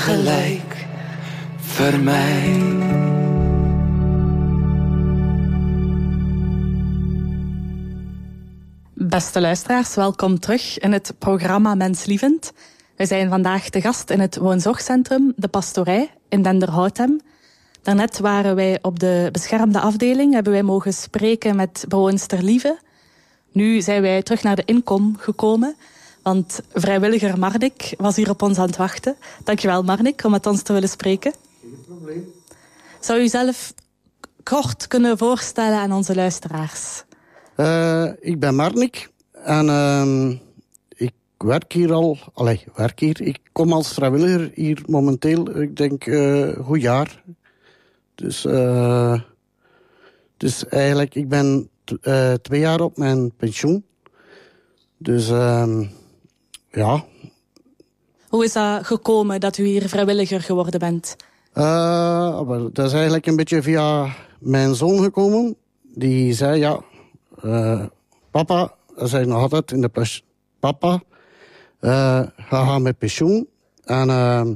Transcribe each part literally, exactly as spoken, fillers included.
gelijk voor mij. Beste luisteraars, welkom terug in het programma Menslievend. We zijn vandaag te gast in het woonzorgcentrum De Pastorij in Denderhoutem. Daarnet waren wij op de beschermde afdeling, hebben wij mogen spreken met bewoonster Lieve. Nu zijn wij terug naar de inkom gekomen, want vrijwilliger Marnik was hier op ons aan het wachten. Dankjewel Marnik om met ons te willen spreken. Geen probleem. Zou u zelf kort kunnen voorstellen aan onze luisteraars? Uh, ik ben Marnik en uh, ik werk hier al, allee, werk hier. Ik kom als vrijwilliger hier momenteel, ik denk, uh, goed jaar. Dus, uh, dus eigenlijk, ik ben t- uh, twee jaar op mijn pensioen. Dus, uh, ja. Hoe is dat gekomen dat u hier vrijwilliger geworden bent? Uh, dat is eigenlijk een beetje via mijn zoon gekomen. Die zei, ja... Uh, papa, dat zei nog altijd in de pers. Papa, uh, ga gaan met pensioen. En uh,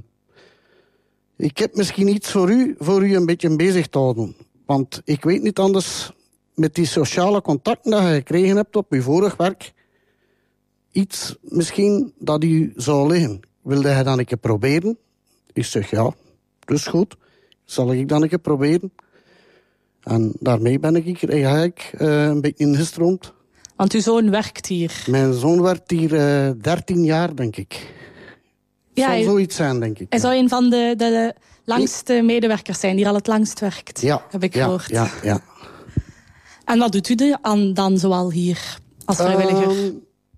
ik heb misschien iets voor u, voor u een beetje bezig te houden. Want ik weet niet anders, met die sociale contacten dat je gekregen hebt op uw vorig werk, iets misschien dat u zou liggen. Wilde hij dan een keer proberen? Ik zeg ja, dus goed. Zal ik dan een keer proberen? En daarmee ben ik hier eigenlijk uh, een beetje ingestroomd. Want uw zoon werkt hier? Mijn zoon werkt hier uh, dertien jaar, denk ik. Ja, zal hij, zoiets zijn, denk ik. Hij ja. zou een van de, de langste medewerkers zijn die al het langst werkt, ja, heb ik ja, gehoord. Ja, ja. En wat doet u dan, dan zoal hier als vrijwilliger? Uh,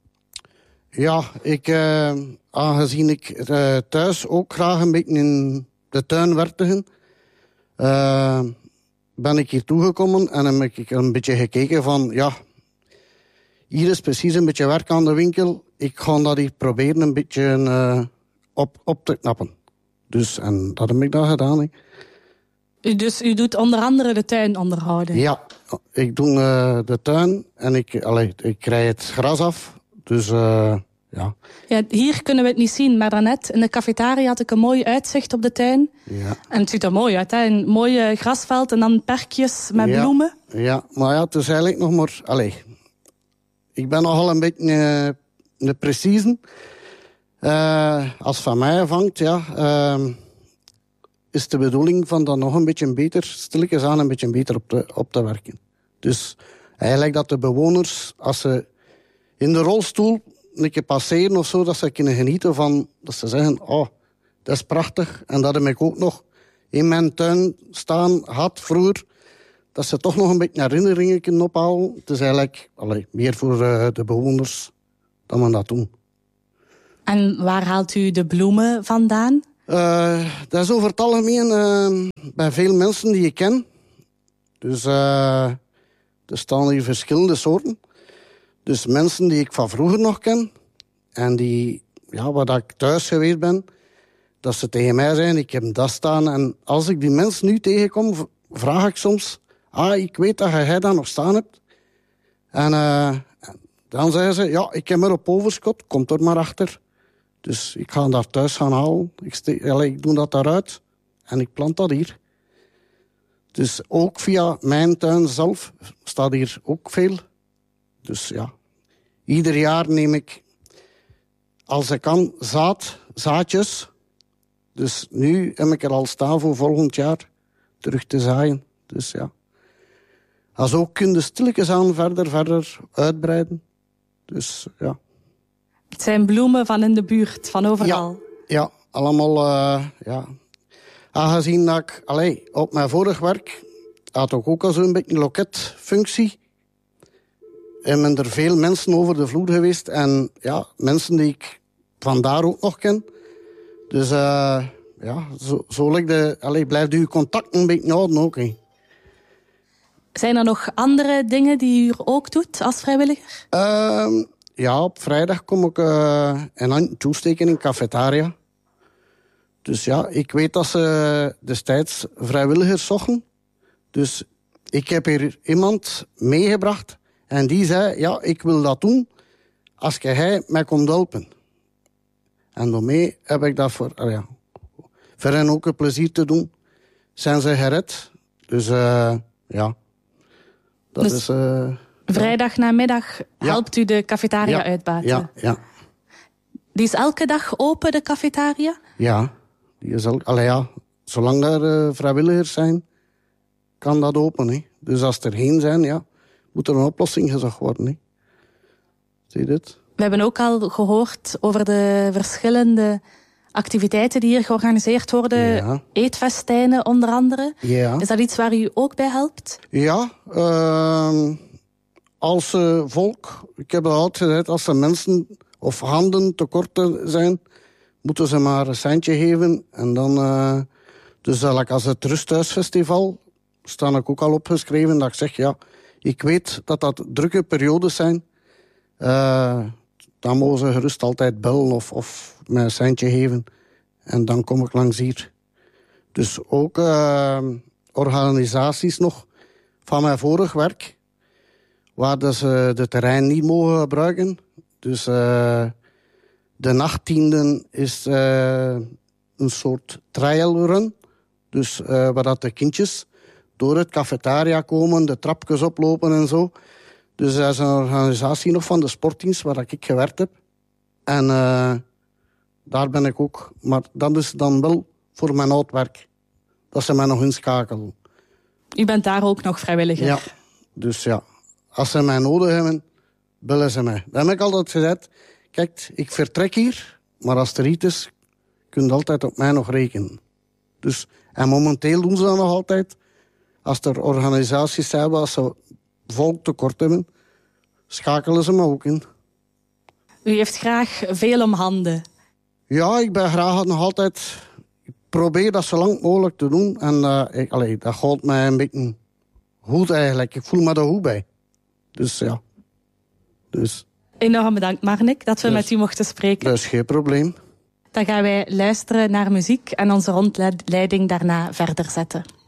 ja, ik, uh, aangezien ik uh, thuis ook graag een beetje in de tuin werkte... Uh, ben ik hier toegekomen en heb ik een beetje gekeken van, ja, hier is precies een beetje werk aan de winkel. Ik ga dat hier proberen een beetje uh, op, op te knappen. Dus, en dat heb ik dan gedaan. He. U, dus u doet onder andere de tuin onderhouden? Ja, ik doe uh, de tuin en ik, allee, ik krijg het gras af. Dus, uh, ja. Ja, hier kunnen we het niet zien, maar daarnet in de cafetaria had ik een mooi uitzicht op de tuin. Ja. En het ziet er mooi uit, hè? Een mooi grasveld en dan perkjes met ja. bloemen. Ja, maar ja, het is eigenlijk nog maar... Allee, ik ben nogal een beetje uh, de precieze. Uh, als van mij vangt, ja... Uh, is de bedoeling van dat nog een beetje beter, stilletjes aan een beetje beter op te, op te werken. Dus eigenlijk dat de bewoners, als ze in de rolstoel een keer passeren of zo, dat ze kunnen genieten van, dat ze zeggen, oh, dat is prachtig. En dat heb ik ook nog in mijn tuin staan had vroeger, dat ze toch nog een beetje herinneringen kunnen ophalen. Het is eigenlijk allee, meer voor uh, de bewoners dan we dat doen. En waar haalt u de bloemen vandaan? Uh, dat is over het algemeen uh, bij veel mensen die ik ken. Dus uh, er staan hier verschillende soorten. Dus mensen die ik van vroeger nog ken. En die, ja, waar ik thuis geweest ben. Dat ze tegen mij zijn, ik heb dat staan. En als ik die mensen nu tegenkom, vraag ik soms... Ah, ik weet dat jij dat nog staan hebt. En uh, dan zeggen ze, ja, ik heb er op overschot. Komt er maar achter. Dus ik ga daar thuis gaan halen. Ik, ste- ik doe dat daaruit. En ik plant dat hier. Dus ook via mijn tuin zelf staat hier ook veel. Dus ja, ieder jaar neem ik, als ik kan, zaad, zaadjes. Dus nu heb ik er al staan voor volgend jaar terug te zaaien. Dus ja. Als ook kun je stilletjes aan verder, verder uitbreiden. Dus ja. Het zijn bloemen van in de buurt, van overal. Ja, ja allemaal, uh, ja. Aangezien dat ik, allee, op mijn vorig werk had ik ook al zo'n beetje een loketfunctie. En ben er veel mensen over de vloer geweest. En ja, mensen die ik vandaar ook nog ken. Dus uh, ja, zo, zo like de, allee, blijft uw contact een beetje houden ook. He. Zijn er nog andere dingen die u ook doet als vrijwilliger? Uh, ja, op vrijdag kom ik uh, een handje toesteken in cafetaria. Dus ja, ik weet dat ze destijds vrijwilligers zochten. Dus ik heb hier iemand meegebracht. En die zei, ja, ik wil dat doen als jij mij komt helpen. En daarmee heb ik dat voor... Uh, ja. voor hen ook een plezier te doen, zijn ze gered. Dus uh, ja, dat dus is... Uh, vrijdag namiddag helpt ja. u de cafetaria ja. uitbaten? Ja, ja. Die is elke dag open, de cafetaria? Ja, die is al, allee, ja, zolang er uh, vrijwilligers zijn, kan dat open. Hè. Dus als er geen zijn, ja, moet er een oplossing gezocht worden. Hè. Zie je dit? We hebben ook al gehoord over de verschillende activiteiten die hier georganiseerd worden. Ja. Eetfestijnen onder andere. Ja. Is dat iets waar u ook bij helpt? Ja, uh, als uh, volk, ik heb het altijd gezegd, als er mensen of handen tekort zijn, moeten ze maar een centje geven. En dan, uh, dus uh, als het Rusthuisfestival, sta ik ook al opgeschreven dat ik zeg, ja, ik weet dat dat drukke periodes zijn. Uh, dan mogen ze gerust altijd bellen of, of mij een centje geven. En dan kom ik langs hier. Dus ook uh, organisaties nog van mijn vorig werk, waar ze de terrein niet mogen gebruiken. Dus uh, de nachttienden is uh, een soort trial run. Dus uh, waar dat de kindjes door het cafetaria komen, de trapjes oplopen en zo. Dus dat is een organisatie nog van de sportdienst waar ik gewerkt heb. En uh, daar ben ik ook. Maar dat is dan wel voor mijn oud werk. Dat ze mij nog inschakelen. U bent daar ook nog vrijwilliger? Ja, dus ja. Als ze mij nodig hebben, bellen ze mij. Dan heb ik altijd gezegd, kijk, ik vertrek hier, maar als er iets is, kun je altijd op mij nog rekenen. Dus, en momenteel doen ze dat nog altijd. Als er organisaties zijn waar ze volk tekort hebben, schakelen ze me ook in. U heeft graag veel om handen. Ja, ik ben graag nog altijd... Ik probeer dat zo lang mogelijk te doen. En uh, ik, allee, dat gaat mij een beetje goed eigenlijk. Ik voel me er goed bij. Dus ja. Dus, Enorm bedankt, Marnik, dat we dus, met u mochten spreken. Dat is geen probleem. Dan gaan wij luisteren naar muziek en onze rondleiding daarna verder zetten.